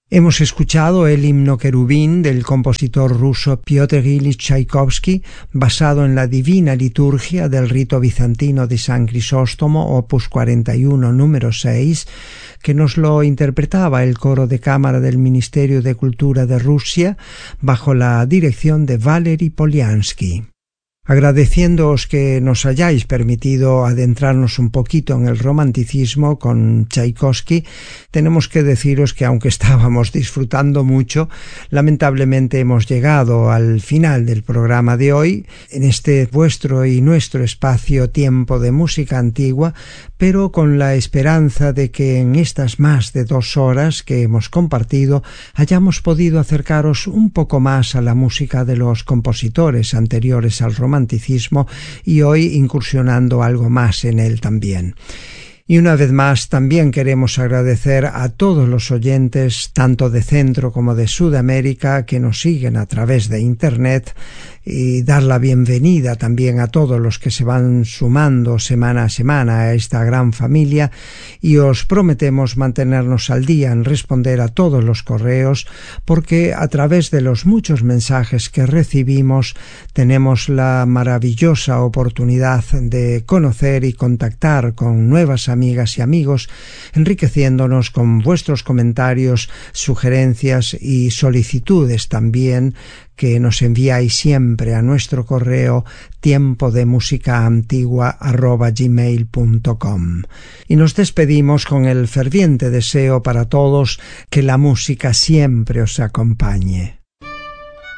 Hemos escuchado el himno Querubín del compositor ruso Piotr Ilich Tchaikovsky, basado en la Divina Liturgia del rito bizantino de San Crisóstomo, opus 41, número 6, que nos lo interpretaba el coro de cámara del Ministerio de Cultura de Rusia, bajo la dirección de Valery Polyansky. Agradeciéndoos que nos hayáis permitido adentrarnos un poquito en el romanticismo con Tchaikovsky, tenemos que deciros que aunque estábamos disfrutando mucho, lamentablemente hemos llegado al final del programa de hoy, en este vuestro y nuestro espacio Tiempo de Música Antigua, pero con la esperanza de que en estas más de 2 horas que hemos compartido hayamos podido acercaros un poco más a la música de los compositores anteriores al romanticismo y hoy incursionando algo más en él también. Y una vez más también queremos agradecer a todos los oyentes, tanto de Centro como de Sudamérica, que nos siguen a través de Internet, y dar la bienvenida también a todos los que se van sumando semana a semana a esta gran familia, y os prometemos mantenernos al día en responder a todos los correos, porque a través de los muchos mensajes que recibimos tenemos la maravillosa oportunidad de conocer y contactar con nuevas amigas y amigos, enriqueciéndonos con vuestros comentarios, sugerencias y solicitudes también, que nos enviáis siempre a nuestro correo tiempodemusicaantigua@gmail.com. Y nos despedimos con el ferviente deseo para todos que la música siempre os acompañe.